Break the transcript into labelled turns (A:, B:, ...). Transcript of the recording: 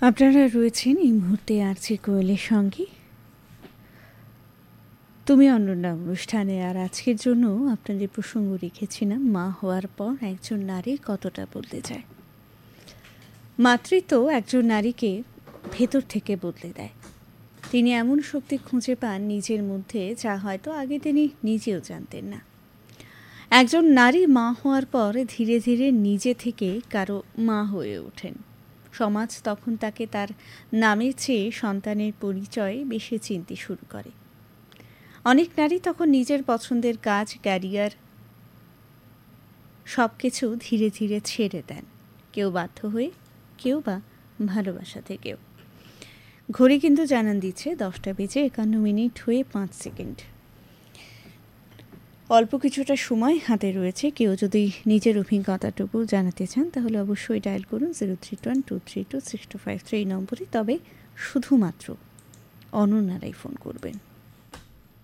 A: আপনারা রয়েছেন এই মুহূর্তে আরছি কোয়েলের সঙ্গে তুমি অনন্যা অনুষ্ঠানে। আর আজকের জন্য আপনাদের প্রসঙ্গ রেখেছিলাম মা হওয়ার পর একজন নারী কতটা বদলে যায়। মাতৃত্ব একজন নারীকে ভেতর থেকে বদলে দেয়। তিনি এমন শক্তি খুঁজে পান নিজের মধ্যে যা হয়তো আগে তিনি নিজেও জানতেন না। একজন নারী মা হওয়ার পর ধীরে ধীরে নিজে থেকে কারো মা হয়ে ওঠেন। সমাজ তখন তাকে তার নামের চেয়ে সন্তানের পরিচয় বেশি চিনতে শুরু করে। অনেক নারী তখন নিজের পছন্দের কাজ, ক্যারিয়ার সব কিছু ধীরে ধীরে ছেড়ে দেন, কেউ বাধ্য হয়ে, কেউ বা ভালোবাসা থেকেও। ঘড়ি কিন্তু জানান দিচ্ছে 10:51 হয়ে 5 সেকেন্ড। অল্প কিছুটা সময় হাতে রয়েছে। কেউ যদি নিজের অভিজ্ঞতাটুকু জানাতে চান তাহলে অবশ্যই ডায়াল করুন 0312326253 নম্বরে। তবে শুধুমাত্র অনন্যারাই ফোন করবেন।